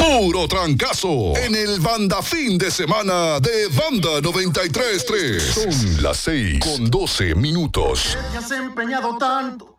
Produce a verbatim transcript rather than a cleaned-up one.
Puro trancazo en el Banda Fin de Semana de Banda noventa y tres punto tres. Son las seis con doce minutos. Te has empeñado tanto